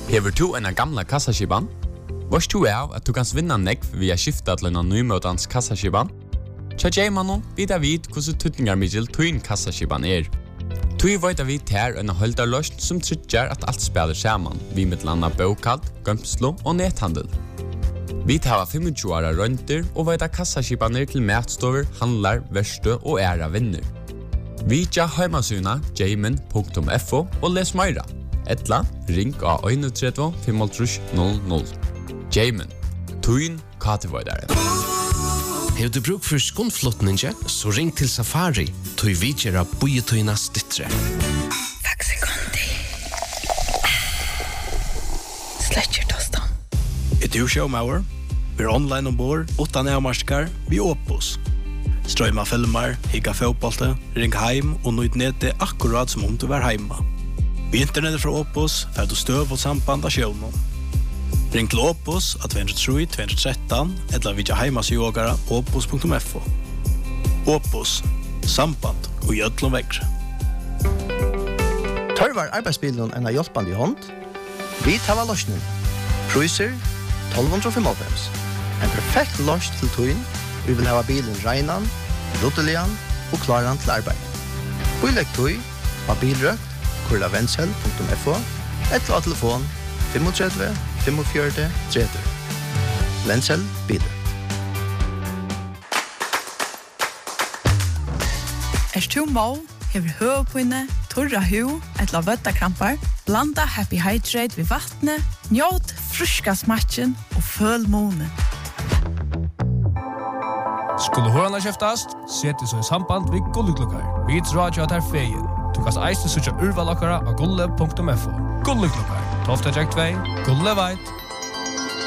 Hever du en gamla kassaskiban? Vars du av at du kan vinna nekv via skifta til en nymøtans kassaskiban? Tja Jaymanon vidar vid hvordan tutningar middel tuin kassaskiban Tui veit vi ter en holdarløst som tryggjar at alt spiller saman, vi mittlanda bokald, gømslo og nethandel. Vi tar 25 åra rønter og veit kassaskibaner til matstover, handlar, verste og æra vinner. Vi tja heimasuna jayman.fo og les meira. Etla, ring av 31 500. Jayman, tuin katevoidare. Har du bruk for skundflottninge, så ring til Safari, tog vi gjøre bojetøyna stittre. Takk sekundi. Sletcher tostan. Du showmauer, vi online ombord, 8 nærmarskar, vi Opus. Strøyma filmer, higga fotbollte, ring heim og nøyd nede akkurat som om du var heima. Vi internettet fra Opus, fer du støv og samband av sjøvnen. Ring til Opus at 203-213 eller vidja heimasjogara opus.fo. Opus, samband og gjødlom vekre. Tørvar arbeidsbilen en av hjelpande i hånd? Vi tar løsning. Priser 1295. En perfekt løs til tøyen. Vi vil ha bilen regnan, luttelian og klaran til arbeid. Bilegg tøy av bilrøkt kurlavensel.fo eller av telefon 35 45 30. Vensel biler. Du må, hever høvepinne, torra hu, etla vøttakrampar, blanda Happy Hydrate ved vattnet, njåt fruska smatchen og føl månen. Skulle hørna kjeftast, seti så i samband vid Gulleglukkar. Vi tror at er feien. Du kan eiste sutja urvalokkara av gulle.fo. Gulleglukkar, Tofta Jack 2, Gulle Veit,